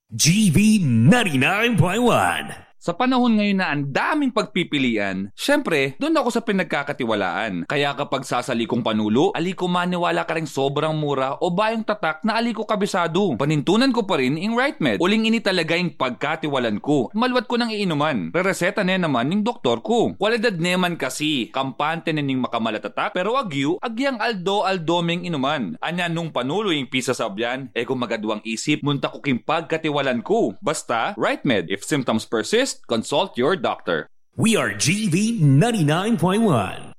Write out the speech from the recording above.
GV 99.1. Sa panahon ngayon na ang daming pagpipilian, syempre, doon ako sa pinagkakatiwalaan. Kaya kapag sasali kong panulo, aliko maniwala ka rin sobrang mura o bayong tatak na aliko kabisado. Panintunan ko pa rin yung RightMed. Uling ini talaga yung pagkatiwalan ko. Maluwat ko nang iinuman. Re-reseta na naman yung doktor ko. Kwalidad neman kasi, kampante na ning makamalatatak, pero agyu, agyang aldoming inuman. Anya nung panulo yung pisa sa abyan, kung magadwang isip, munta ko king pagkatiwalan ko. Basta, RightMed. If symptoms persist, consult your doctor. We are GV 99.1.